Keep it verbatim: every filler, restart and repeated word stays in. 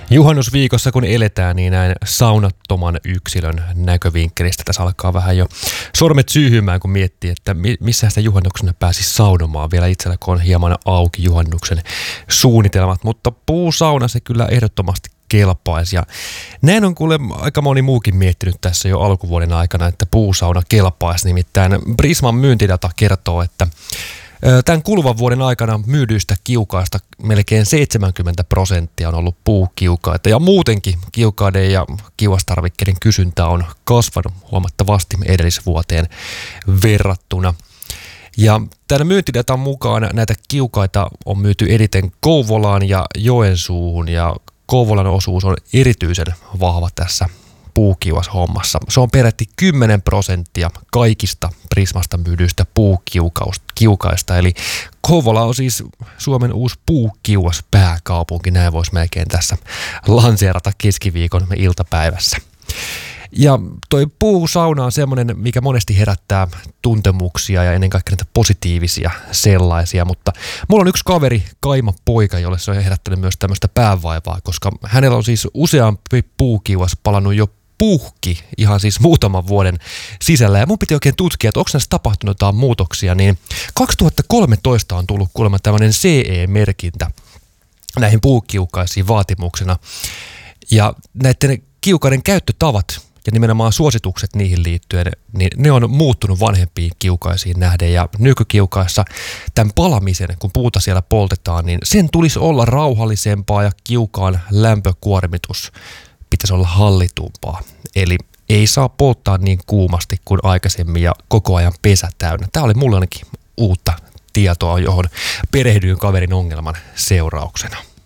Juhannusviikossa kun eletään, niin näin saunattoman yksilön näkövinkkelistä tässä alkaa vähän jo sormet syyhymään, kun miettii, että missä sitä juhannuksena pääsisi saunomaan. Vielä itsellä kun on hieman auki juhannuksen suunnitelmat, mutta puusauna se kyllä ehdottomasti kelpaisi. Ja näin on kuule aika moni muukin miettinyt tässä jo alkuvuoden aikana, että puusauna kelpaisi. Nimittäin Prisman myyntidata kertoo, että tämän kuluvan vuoden aikana myydyistä kiukaista melkein seitsemänkymmentä prosenttia on ollut puukiukaita ja muutenkin kiukaiden ja kiuastarvikkeiden kysyntä on kasvanut huomattavasti edellisvuoteen verrattuna. Ja tämän myyntidatan mukaan näitä kiukaita on myyty eniten Kouvolaan ja Joensuuhun ja Kouvolan osuus on erityisen vahva tässä puukiuashommassa. Se on peräti kymmenen prosenttia kaikista Prismasta myydyistä puukiukaista, eli Kouvola on siis Suomen uusi puukiuas pääkaupunki, näin voisi melkein tässä lanseerata keskiviikon iltapäivässä. Ja toi puusauna on semmoinen, mikä monesti herättää tuntemuksia ja ennen kaikkea näitä positiivisia sellaisia, mutta mulla on yksi kaveri, Kaima poika, jolle se on herättänyt myös tämmöistä päävaivaa, koska hänellä on siis useampi puukiuas palannut jo puhki ihan siis muutaman vuoden sisällä. Ja mun piti oikein tutkia, että onko näissä tapahtunut jotain muutoksia, niin kaksituhattakolmetoista on tullut kuulemma tämmöinen C E-merkintä näihin puukiukaisiin vaatimuksena. Ja näiden kiukaiden käyttötavat ja nimenomaan suositukset niihin liittyen, niin ne on muuttunut vanhempiin kiukaisiin nähden. Ja nykykiukaissa tämän palamisen, kun puuta siellä poltetaan, niin sen tulisi olla rauhallisempaa ja kiukaan lämpökuormitus pitäisi olla hallitumpaa. Eli ei saa polttaa niin kuumasti kuin aikaisemmin ja koko ajan pesä täynnä. Tämä oli mulle ainakin uutta tietoa, johon perehdyin kaverin ongelman seurauksena.